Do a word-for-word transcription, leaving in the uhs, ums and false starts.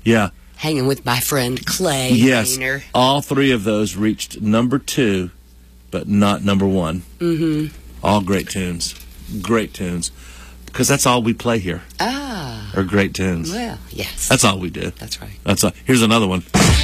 Yeah. Hanging with my friend Clay Yes. Rayner. All three of those reached number two, but not number one. Mm-hmm. All great tunes. Great tunes. Because that's all we play here. Ah. Are great tunes. Well, yes. That's all we do. That's right. That's all. Here's another one.